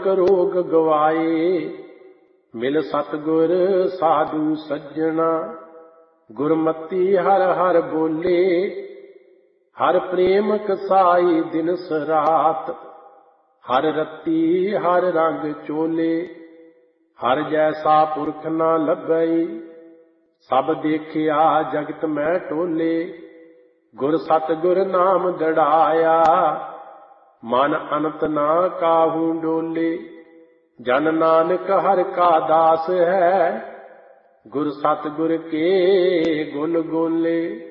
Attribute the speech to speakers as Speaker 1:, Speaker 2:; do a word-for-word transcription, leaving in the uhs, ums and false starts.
Speaker 1: नानक रोग गवाए। मिल सतगुर साधु सज्जना, गुरमति हर हर बोले। हर प्रेम कसाई दिनस रात, हर रत्ती हर रंग चोले। हर जैसा पुरख ना लभई, सब देखिया जगत मैं टोले। गुर सतगुर नाम दड़ाया, मन अनंत ना काहू डोले। जन नानक हर का दास है, गुर सतगुर के गुण गोले।